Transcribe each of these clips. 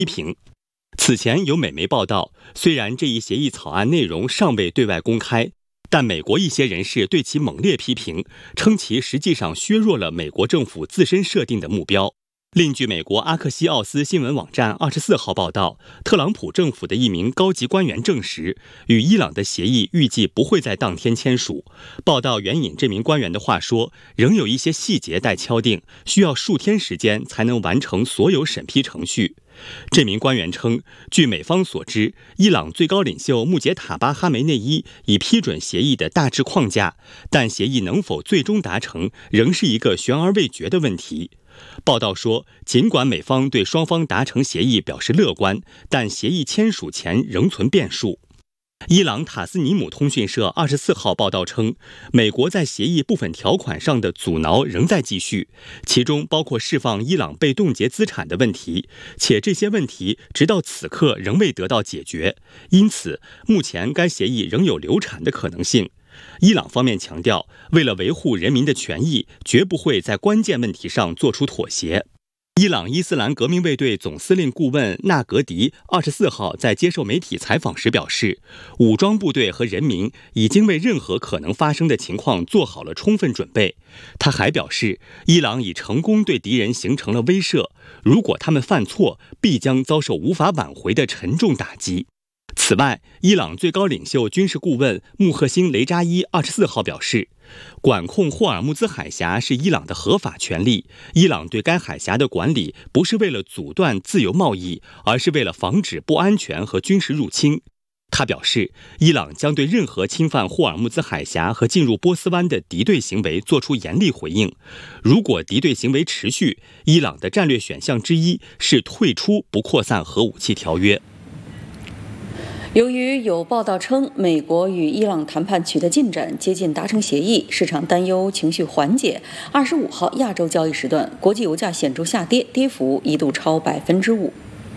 批评。此前有美媒报道，虽然这一协议草案内容尚未对外公开，但美国一些人士对其猛烈批评，称其实际上削弱了美国政府自身设定的目标。另据美国阿克西奥斯新闻网站24号报道，特朗普政府的一名高级官员证实，与伊朗的协议预计不会在当天签署。报道援引这名官员的话说，仍有一些细节待敲定，需要数天时间才能完成所有审批程序。这名官员称，据美方所知，伊朗最高领袖穆杰塔巴哈梅内伊已批准协议的大致框架，但协议能否最终达成，仍是一个悬而未决的问题。报道说，尽管美方对双方达成协议表示乐观，但协议签署前仍存变数。伊朗塔斯尼姆通讯社24号报道称，美国在协议部分条款上的阻挠仍在继续，其中包括释放伊朗被冻结资产的问题，且这些问题直到此刻仍未得到解决，因此目前该协议仍有流产的可能性。伊朗方面强调，为了维护人民的权益，绝不会在关键问题上做出妥协。伊朗伊斯兰革命卫队总司令顾问纳格迪24号在接受媒体采访时表示，武装部队和人民已经为任何可能发生的情况做好了充分准备。他还表示，伊朗已成功对敌人形成了威慑，如果他们犯错，必将遭受无法挽回的沉重打击。此外，伊朗最高领袖军事顾问穆赫辛·雷扎伊24号表示，管控霍尔木兹海峡是伊朗的合法权利，伊朗对该海峡的管理不是为了阻断自由贸易，而是为了防止不安全和军事入侵。他表示，伊朗将对任何侵犯霍尔木兹海峡和进入波斯湾的敌对行为做出严厉回应。如果敌对行为持续，伊朗的战略选项之一是退出不扩散核武器条约。 由于有报道称美国与伊朗谈判取得进展，接近达成协议，市场担忧情绪缓解。25号亚洲交易时段，国际油价显著下跌，跌幅一度超5%。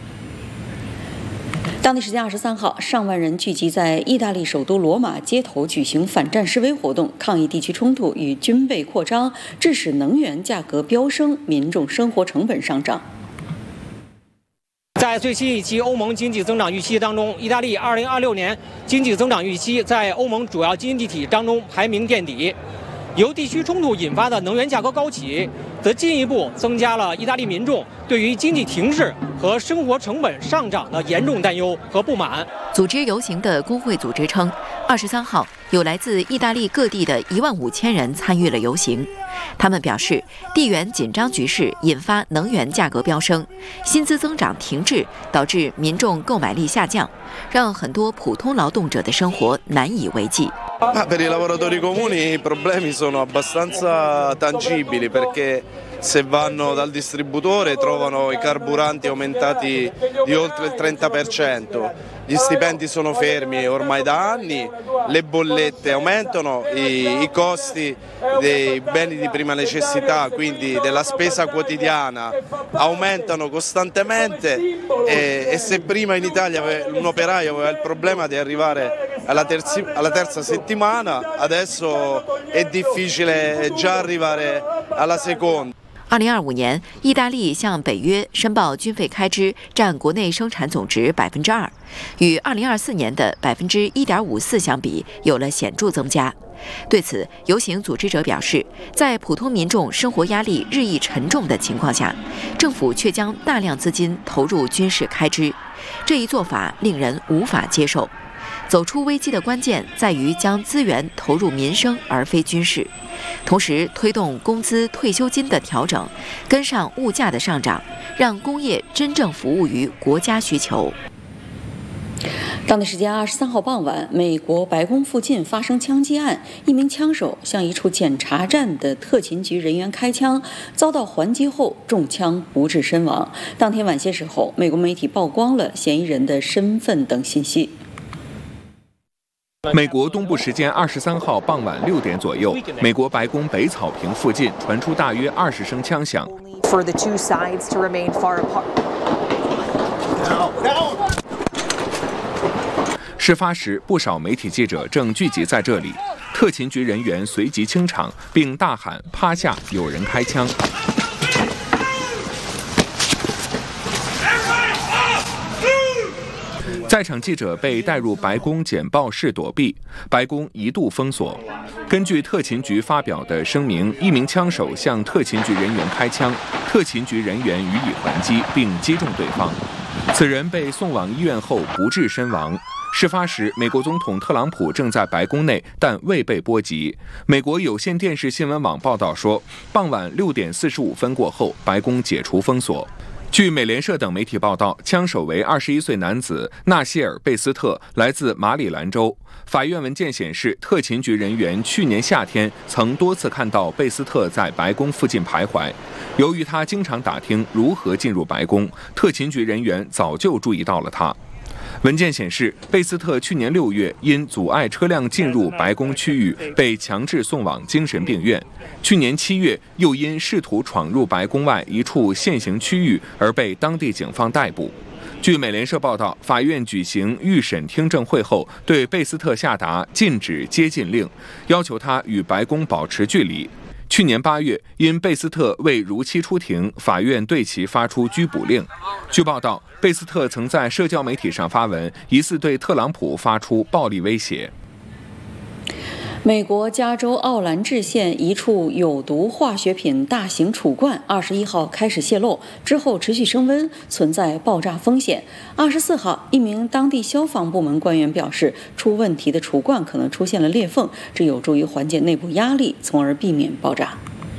当地时间23号，上万人聚集在意大利首都罗马街头举行反战示威活动，抗议地区冲突与军备扩张，致使能源价格飙升，民众生活成本上涨。 在最新一期欧盟经济增长预期当中，意大利2026年经济增长预期在欧盟主要经济体当中排名垫底。由地区冲突引发的能源价格高企，则进一步增加了意大利民众对于经济停滞和生活成本上涨的严重担忧和不满。 组织游行的工会组织称，23号有来自意大利各地的15000人参与了游行。他们表示，地缘紧张局势引发能源价格飙升，薪资增长停滞，导致民众购买力下降，让很多普通劳动者的生活难以为继。 Per i lavoratori comuni i problemi sono abbastanza tangibili perché se vanno dal distributore trovano i carburanti aumentati di oltre il 30%, gli stipendi sono fermi ormai da anni, le bollette aumentano, i costi dei beni di prima necessità, quindi della spesa quotidiana, aumentano costantemente e se prima in Italia un operaio aveva il problema di arrivare alla terza settimana, adesso è difficile già arrivare alla seconda. 2025年，意大利向北约申报军费开支占国内生产总值2%，与2024年的1.54%相比，有了显著增加。对此，游行组织者表示，在普通民众生活压力日益沉重的情况下，政府却将大量资金投入军事开支，这一做法令人无法接受。走出危机的关键在于将资源投入民生而非军事，同时推动工资、退休金的调整，跟上物价的上涨，让工业真正服务于国家需求。 当地时间23号傍晚，美国白宫附近发生枪击案，一名枪手向一处检查站的特勤局人员开枪，遭到还击后中枪不治身亡。当天晚些时候，美国媒体曝光了嫌疑人的身份等信息。 美国东部时间23号傍晚6点左右，美国白宫北草坪附近传出大约20声枪响。 For the two sides to remain far apart. 事发时，不少媒体记者正聚集在这里，特勤局人员随即清场，并大喊“趴下，有人开枪”。 在场记者被带入白宫简报室躲避，白宫一度封锁。根据特勤局发表的声明，一名枪手向特勤局人员开枪，特勤局人员予以还击并击中对方。此人被送往医院后不治身亡。事发时，美国总统特朗普正在白宫内，但未被波及。美国有线电视新闻网报道说，傍晚6点45分过后，白宫解除封锁。据美联社等媒体报道，枪手为21岁男子纳希尔·贝斯特，来自马里兰州。法院文件显示，特勤局人员去年夏天曾多次看到贝斯特在白宫附近徘徊。由于他经常打听如何进入白宫，特勤局人员早就注意到了他。文件显示，贝斯特去年6月因阻碍车辆进入白宫区域被强制送往精神病院，去年7月又因试图闯入白宫外一处现行区域而被当地警方逮捕。据美联社报道，法院举行预审听证会后，对贝斯特下达禁止接近令，要求他与白宫保持距离。去年8月，因贝斯特未如期出庭，法院对其发出拘捕令。据报道，贝斯特曾在社交媒体上发文，疑似对特朗普发出暴力威胁。 美国加州奥兰治县一处有毒化学品大型储罐21号开始泄漏，之后持续升温，存在爆炸风险。24号，一名当地消防部门官员表示，出问题的储罐可能出现了裂缝，这有助于缓解内部压力，从而避免爆炸。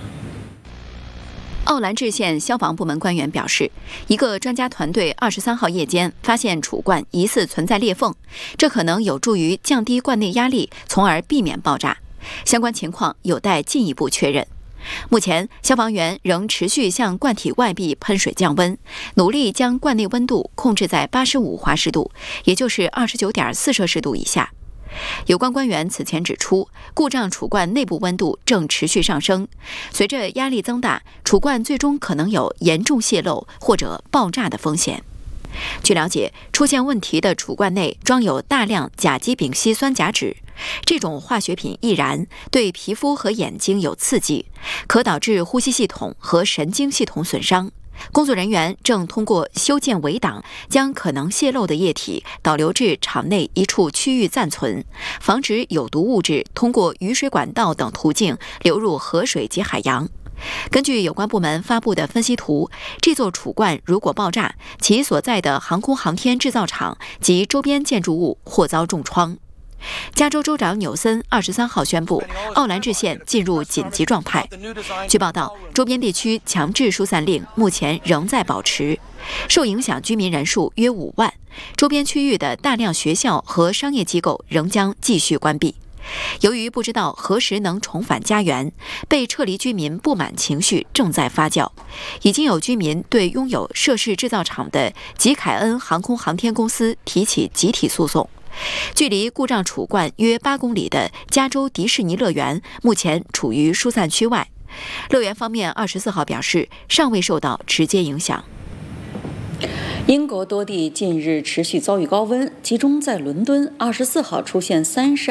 奥兰治县消防部门官员表示，一个专家团队23号夜间发现储罐疑似存在裂缝，这可能有助于降低罐内压力，从而避免爆炸。相关情况有待进一步确认。目前，消防员仍持续向罐体外壁喷水降温，努力将罐内温度控制在85华氏度，也就是29.4摄氏度以下。有关官员此前指出，故障储罐内部温度正持续上升，随着压力增大，储罐最终可能有严重泄漏或者爆炸的风险。据了解，出现问题的储罐内装有大量甲基丙烯酸甲酯，这种化学品易燃，对皮肤和眼睛有刺激，可导致呼吸系统和神经系统损伤。工作人员正通过修建围挡，将可能泄漏的液体导流至场内一处区域暂存，防止有毒物质通过雨水管道等途径流入河水及海洋。根据有关部门发布的分析图，这座储罐如果爆炸，其所在的航空航天制造厂及周边建筑物或遭重创。加州州长纽森23号宣布，奥兰治县进入紧急状态。据报道，周边地区强制疏散令目前仍在保持，受影响居民人数约5万，周边区域的大量学校和商业机构仍将继续关闭。由于不知道何时能重返家园，被撤离居民不满情绪正在发酵。已经有居民对拥有涉事制造厂的吉凯恩航空航天公司提起集体诉讼。距离故障储罐约8公里的加州迪士尼乐园目前处于疏散区外。乐园方面24号表示，尚未受到直接影响。 英国多地近日持续遭遇高温，其中在伦敦24号出现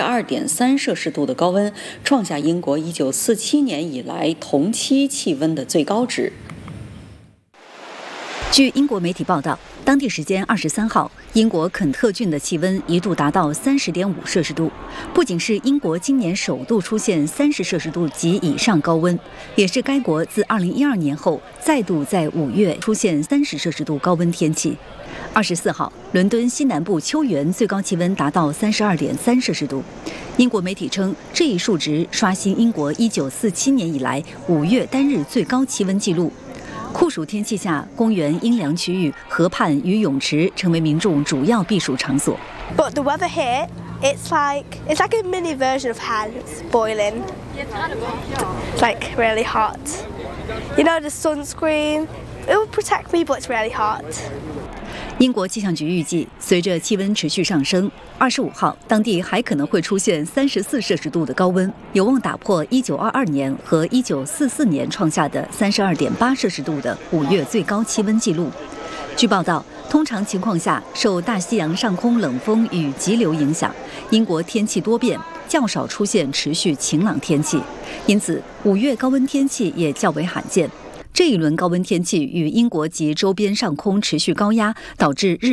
32.3摄氏度的高温，创下英国1947年以来同期气温的最高值。 据英国媒体报道，当地时间23号，英国肯特郡的气温一度达到30.5摄氏度，不仅是英国今年首度出现30摄氏度及以上高温，也是该国自2012年后再度在5月出现30摄氏度高温天气。24号，伦敦西南部秋园最高气温达到32.3摄氏度。英国媒体称，这一数值刷新英国1947年以来5月单日最高气温纪录。酷暑天气下，公园、阴凉区域、河畔与泳池成为民众主要避暑场所。 But the weather here, it's like a mini version of hell. It's boiling. It's like really hot. You know, the sunscreen, it will protect me, but it's really hot. 英国气象局预计，随着气温持续上升，25号当地还可能会出现34摄氏度的高温，有望打破1922年和1944年创下的32.8摄氏度的5月最高气温纪录。据报道，通常情况下，受大西洋上空冷风与急流影响，英国天气多变，较少出现持续晴朗天气，因此5月高温天气也较为罕见。这一轮高温天气与英国及周边上空持续高压导致日